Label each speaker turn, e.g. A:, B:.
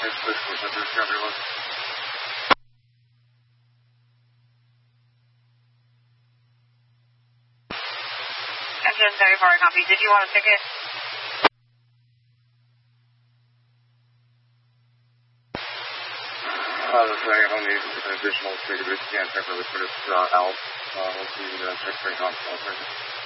A: Engine 34, copy. Did you want a ticket?
B: Looks like I don't need an additional ticket. We can't temporarily put it out. We'll see check rate on.